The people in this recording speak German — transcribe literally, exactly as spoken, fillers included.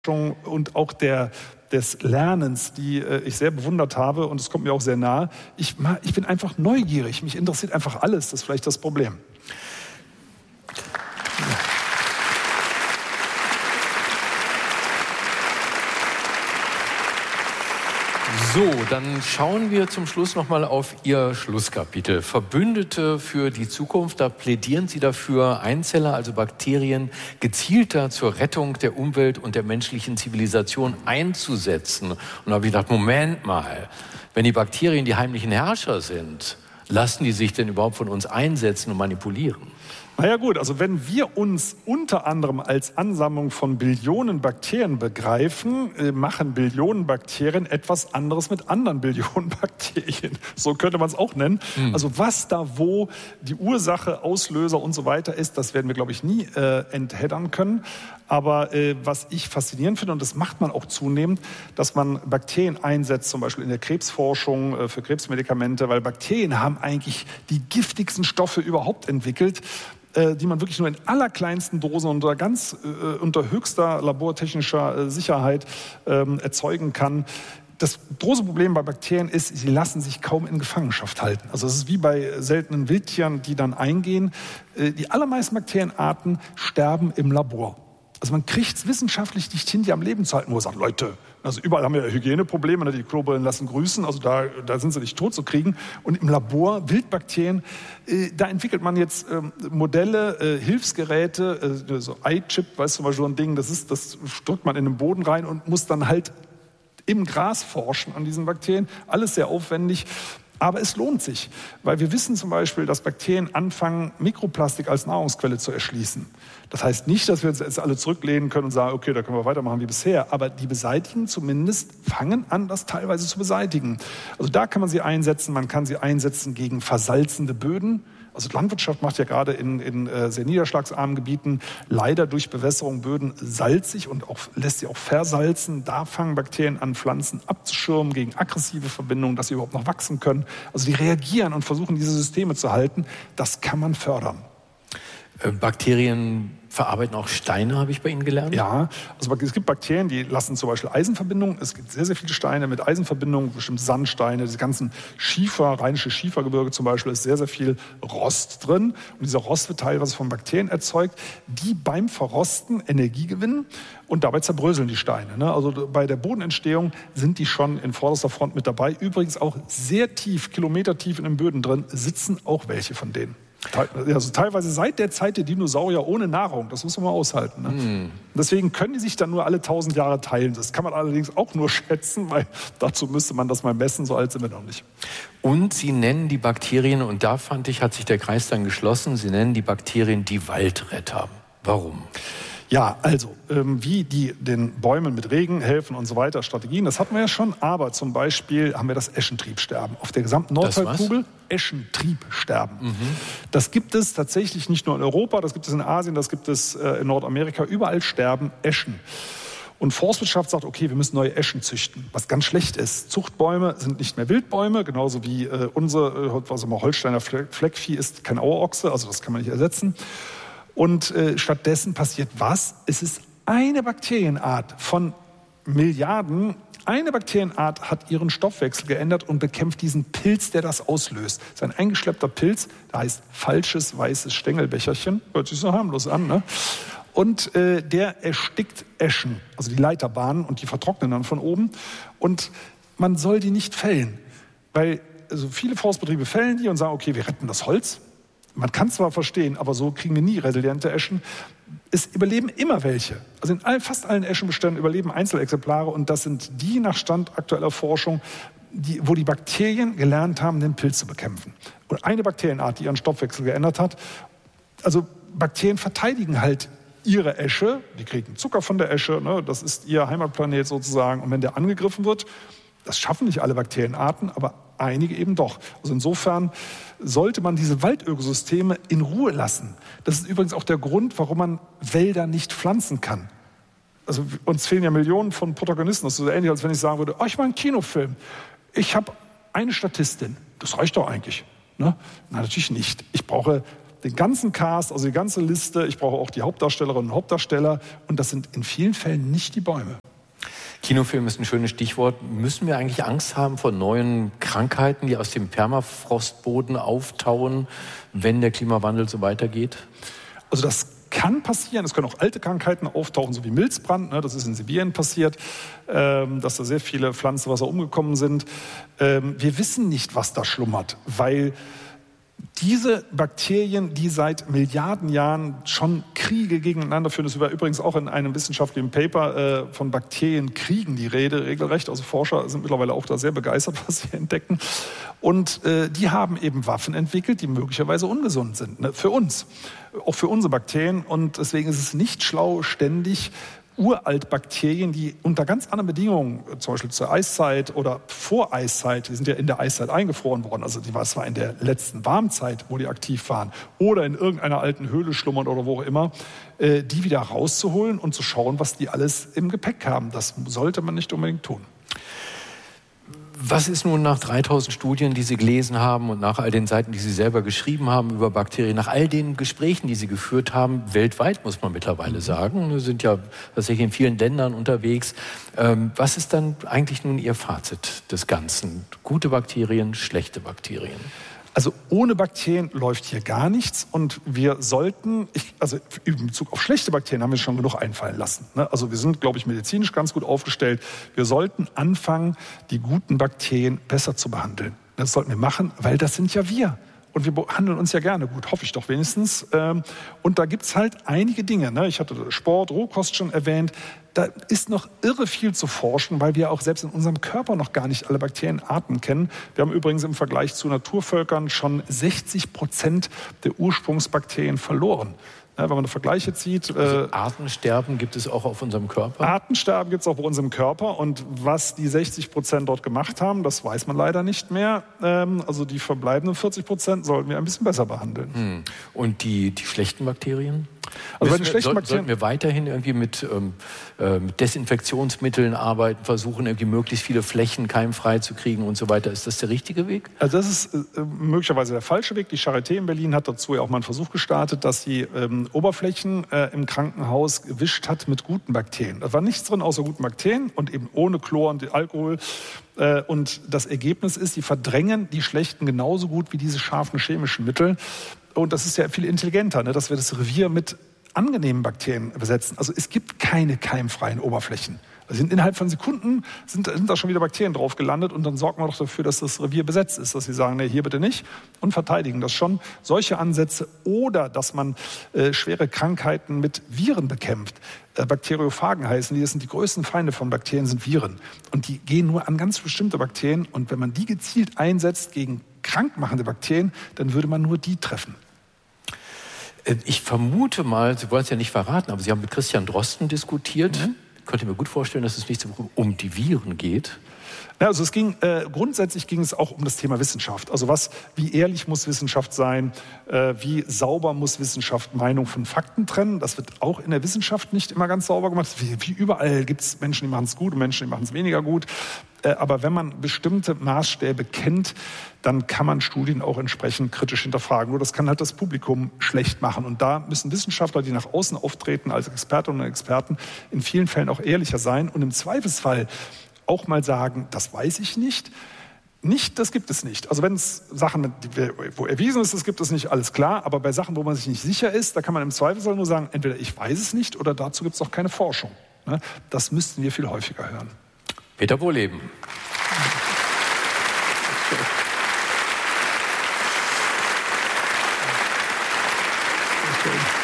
und auch der, des Lernens, die äh, ich sehr bewundert habe, und es kommt mir auch sehr nahe. Ich, ich bin einfach neugierig, mich interessiert einfach alles, das ist vielleicht das Problem. So, dann schauen wir zum Schluss noch mal auf Ihr Schlusskapitel. Verbündete für die Zukunft, da plädieren Sie dafür, Einzeller, also Bakterien, gezielter zur Rettung der Umwelt und der menschlichen Zivilisation einzusetzen. Und da habe ich gedacht, Moment mal, wenn die Bakterien die heimlichen Herrscher sind, lassen die sich denn überhaupt von uns einsetzen und manipulieren? Na ja gut, also wenn wir uns unter anderem als Ansammlung von Billionen Bakterien begreifen, äh, machen Billionen Bakterien etwas anderes mit anderen Billionen Bakterien. So könnte man es auch nennen. Mhm. Also was da wo die Ursache, Auslöser und so weiter ist, das werden wir, glaube ich, nie äh, enthäddern können. Aber äh, was ich faszinierend finde, und das macht man auch zunehmend, dass man Bakterien einsetzt, zum Beispiel in der Krebsforschung, äh, für Krebsmedikamente, weil Bakterien haben eigentlich die giftigsten Stoffe überhaupt entwickelt, äh, die man wirklich nur in allerkleinsten Dosen unter ganz äh, unter höchster labortechnischer äh, Sicherheit äh, erzeugen kann. Das große Problem bei Bakterien ist, sie lassen sich kaum in Gefangenschaft halten. Also es ist wie bei seltenen Wildtieren, die dann eingehen. Äh, die allermeisten Bakterienarten sterben im Labor. Also man kriegt es wissenschaftlich nicht hin, die am Leben zu halten. Wo man sagt, Leute, also überall haben wir Hygieneprobleme, ne? Die Klobrillen lassen grüßen, also da, da sind sie nicht tot zu kriegen. Und im Labor, Wildbakterien, äh, da entwickelt man jetzt ähm, Modelle, äh, Hilfsgeräte, äh, so iChip, weißt du, zum Beispiel so ein Ding, das, ist, das drückt man in den Boden rein und muss dann halt im Gras forschen an diesen Bakterien. Alles sehr aufwendig. Aber es lohnt sich, weil wir wissen zum Beispiel, dass Bakterien anfangen, Mikroplastik als Nahrungsquelle zu erschließen. Das heißt nicht, dass wir uns jetzt alle zurücklehnen können und sagen, okay, da können wir weitermachen wie bisher. Aber die beseitigen zumindest, fangen an, das teilweise zu beseitigen. Also da kann man sie einsetzen. Man kann sie einsetzen gegen versalzende Böden. Also die Landwirtschaft macht ja gerade in, in äh, sehr niederschlagsarmen Gebieten leider durch Bewässerung Böden salzig und auch, lässt sie auch versalzen. Da fangen Bakterien an, Pflanzen abzuschirmen gegen aggressive Verbindungen, dass sie überhaupt noch wachsen können. Also die reagieren und versuchen, diese Systeme zu halten. Das kann man fördern. Äh, Bakterien verarbeiten auch Steine, habe ich bei Ihnen gelernt? Ja, also es gibt Bakterien, die lassen zum Beispiel Eisenverbindungen. Es gibt sehr, sehr viele Steine mit Eisenverbindungen, bestimmt Sandsteine, diese ganzen Schiefer, rheinische Schiefergebirge zum Beispiel, ist sehr, sehr viel Rost drin. Und dieser Rost wird teilweise von Bakterien erzeugt, die beim Verrosten Energie gewinnen und dabei zerbröseln die Steine. Ne? Also bei der Bodenentstehung sind die schon in vorderster Front mit dabei. Übrigens auch sehr tief, kilometertief in den Böden drin, sitzen auch welche von denen. Also teilweise seit der Zeit der Dinosaurier ohne Nahrung, das muss man mal aushalten. Ne? Mm. Deswegen können die sich dann nur alle tausend Jahre teilen. Das kann man allerdings auch nur schätzen, weil dazu müsste man das mal messen, so alt sind wir noch nicht. Und Sie nennen die Bakterien, und da fand ich, hat sich der Kreis dann geschlossen, Sie nennen die Bakterien die Waldretter. Warum? Ja, also ähm, wie die den Bäumen mit Regen helfen und so weiter, Strategien, das hatten wir ja schon. Aber zum Beispiel haben wir das Eschentriebsterben auf der gesamten Nordhalbkugel. Eschentriebsterben. Mhm. Das gibt es tatsächlich nicht nur in Europa, das gibt es in Asien, das gibt es äh, in Nordamerika. Überall sterben Eschen. Und Forstwirtschaft sagt, okay, wir müssen neue Eschen züchten, was ganz schlecht ist. Zuchtbäume sind nicht mehr Wildbäume, genauso wie äh, unser, äh, was immer Holsteiner Fleckvieh ist, kein Auerochse, also das kann man nicht ersetzen. Und äh, stattdessen passiert was? Es ist eine Bakterienart von Milliarden. Eine Bakterienart hat ihren Stoffwechsel geändert und bekämpft diesen Pilz, der das auslöst. Das ist ein eingeschleppter Pilz, der heißt falsches weißes Stängelbecherchen. Hört sich so harmlos an, ne? Und äh, der erstickt Eschen, also die Leiterbahnen, und die vertrocknen dann von oben. Und man soll die nicht fällen, weil also viele Forstbetriebe fällen die und sagen, okay, wir retten das Holz. Man kann es zwar verstehen, aber so kriegen wir nie resiliente Eschen. Es überleben immer welche. Also in all, fast allen Eschenbeständen überleben Einzelexemplare, und das sind die nach Stand aktueller Forschung, die, wo die Bakterien gelernt haben, den Pilz zu bekämpfen. Und eine Bakterienart, die ihren Stoffwechsel geändert hat. Also Bakterien verteidigen halt ihre Esche, die kriegen Zucker von der Esche, ne? Das ist ihr Heimatplanet sozusagen. Und wenn der angegriffen wird, das schaffen nicht alle Bakterienarten, aber einige eben doch. Also insofern sollte man diese Waldökosysteme in Ruhe lassen. Das ist übrigens auch der Grund, warum man Wälder nicht pflanzen kann. Also uns fehlen ja Millionen von Protagonisten. Das ist so ähnlich, als wenn ich sagen würde, oh, ich mache einen Kinofilm. Ich habe eine Statistin. Das reicht doch eigentlich. Ne? Na, natürlich nicht. Ich brauche den ganzen Cast, also die ganze Liste. Ich brauche auch die Hauptdarstellerinnen und Hauptdarsteller. Und das sind in vielen Fällen nicht die Bäume. Kinofilm ist ein schönes Stichwort. Müssen wir eigentlich Angst haben vor neuen Krankheiten, die aus dem Permafrostboden auftauen, wenn der Klimawandel so weitergeht? Also das kann passieren. Es können auch alte Krankheiten auftauchen, so wie Milzbrand. Ne? Das ist in Sibirien passiert, ähm, dass da sehr viele Pflanzenwasser umgekommen sind. Ähm, wir wissen nicht, was da schlummert, weil diese Bakterien, die seit Milliarden Jahren schon Kriege gegeneinander führen, das war übrigens auch in einem wissenschaftlichen Paper äh, von Bakterienkriegen die Rede, regelrecht. Also Forscher sind mittlerweile auch da sehr begeistert, was sie entdecken. Und äh, die haben eben Waffen entwickelt, die möglicherweise ungesund sind, ne? Für uns, auch für unsere Bakterien. Und deswegen ist es nicht schlau, ständig Uraltbakterien, die unter ganz anderen Bedingungen, zum Beispiel zur Eiszeit oder vor Eiszeit, die sind ja in der Eiszeit eingefroren worden, also die war zwar in der letzten Warmzeit, wo die aktiv waren, oder in irgendeiner alten Höhle schlummern oder wo auch immer, äh, die wieder rauszuholen und zu schauen, was die alles im Gepäck haben. Das sollte man nicht unbedingt tun. Was ist nun nach dreitausend Studien, die Sie gelesen haben und nach all den Seiten, die Sie selber geschrieben haben über Bakterien, nach all den Gesprächen, die Sie geführt haben, weltweit, muss man mittlerweile sagen, wir sind ja tatsächlich in vielen Ländern unterwegs. Ähm, was ist dann eigentlich nun Ihr Fazit des Ganzen? Gute Bakterien, schlechte Bakterien? Also ohne Bakterien läuft hier gar nichts und wir sollten, ich, also in Bezug auf schlechte Bakterien haben wir schon genug einfallen lassen. Ne? Also wir sind, glaube ich, medizinisch ganz gut aufgestellt. Wir sollten anfangen, die guten Bakterien besser zu behandeln. Das sollten wir machen, weil das sind ja wir. Und wir behandeln uns ja gerne gut, hoffe ich doch wenigstens. Und da gibt es halt einige Dinge. Ne? Ich hatte Sport, Rohkost schon erwähnt. Da ist noch irre viel zu forschen, weil wir auch selbst in unserem Körper noch gar nicht alle Bakterienarten kennen. Wir haben übrigens im Vergleich zu Naturvölkern schon sechzig Prozent der Ursprungsbakterien verloren. Ja, wenn man Vergleiche zieht. Also Artensterben gibt es auch auf unserem Körper? Artensterben gibt es auch bei unserem Körper. Und was die sechzig Prozent dort gemacht haben, das weiß man leider nicht mehr. Ähm, also die verbleibenden vierzig Prozent sollten wir ein bisschen besser behandeln. Hm. Und die, die schlechten Bakterien? Also bei den wir, schlechten soll, Bakterien sollten wir weiterhin irgendwie mit, ähm, äh, mit Desinfektionsmitteln arbeiten, versuchen irgendwie möglichst viele Flächen keimfrei zu kriegen und so weiter. Ist das der richtige Weg? Also das ist äh, möglicherweise der falsche Weg. Die Charité in Berlin hat dazu ja auch mal einen Versuch gestartet, dass sie ähm, Oberflächen äh, im Krankenhaus gewischt hat mit guten Bakterien. Da war nichts drin außer guten Bakterien und eben ohne Chlor und Alkohol. Äh, und das Ergebnis ist, die verdrängen die schlechten genauso gut wie diese scharfen chemischen Mittel. Und das ist ja viel intelligenter, ne, dass wir das Revier mit angenehmen Bakterien besetzen. Also es gibt keine keimfreien Oberflächen. Also sind innerhalb von Sekunden sind, sind da schon wieder Bakterien drauf gelandet und dann sorgen wir doch dafür, dass das Revier besetzt ist, dass sie sagen, nee, hier bitte nicht und verteidigen das schon. Solche Ansätze oder dass man äh, schwere Krankheiten mit Viren bekämpft. Äh, Bakteriophagen heißen die, das sind die größten Feinde von Bakterien, sind Viren. Und die gehen nur an ganz bestimmte Bakterien und wenn man die gezielt einsetzt gegen krankmachende Bakterien, dann würde man nur die treffen. Ich vermute mal, Sie wollen es ja nicht verraten, aber Sie haben mit Christian Drosten diskutiert. Mhm. Ich könnte mir gut vorstellen, dass es nicht so um die Viren geht. Ja, also es ging, äh, grundsätzlich ging es auch um das Thema Wissenschaft. Also was, wie ehrlich muss Wissenschaft sein, äh, wie sauber muss Wissenschaft Meinung von Fakten trennen. Das wird auch in der Wissenschaft nicht immer ganz sauber gemacht. Wie, wie überall gibt es Menschen, die machen es gut und Menschen, die machen es weniger gut. Äh, aber wenn man bestimmte Maßstäbe kennt, dann kann man Studien auch entsprechend kritisch hinterfragen. Nur das kann halt das Publikum schlecht machen. Und da müssen Wissenschaftler, die nach außen auftreten als Expertinnen und Experten, in vielen Fällen auch ehrlicher sein und im Zweifelsfall auch mal sagen, das weiß ich nicht. Nicht, das gibt es nicht. Also wenn es Sachen, wo erwiesen ist, das gibt es nicht, alles klar. Aber bei Sachen, wo man sich nicht sicher ist, da kann man im Zweifelsfall nur sagen, entweder ich weiß es nicht oder dazu gibt es auch keine Forschung. Das müssten wir viel häufiger hören. Peter Wohleben.